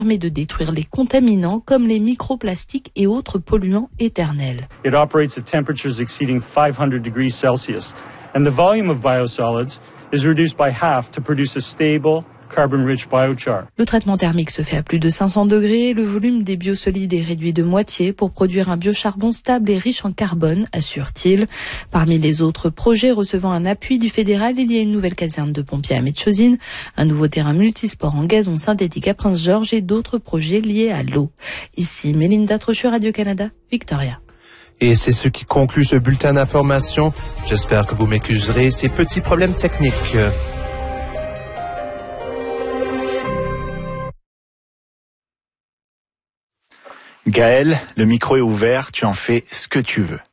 permet de détruire les contaminants comme les microplastiques et autres polluants éternels. It operates at temperatures exceeding 500 degrees Celsius, and the volume of biosolids is reduced by half to produce a stable, carbon-rich biochar. Le traitement thermique se fait à plus de 500 degrés et le volume des biosolides est réduit de moitié pour produire un biocharbon stable et riche en carbone, assure-t-il. Parmi les autres projets recevant un appui du fédéral, il y a une nouvelle caserne de pompiers à Metchosine, un nouveau terrain multisport en gazon synthétique à Prince-Georges et d'autres projets liés à l'eau. Ici, Mélinda Trochu, Radio-Canada, Victoria. Et c'est ce qui conclut ce bulletin d'information. J'espère que vous m'excuserez ces petits problèmes techniques. Gaël, le micro est ouvert, tu en fais ce que tu veux.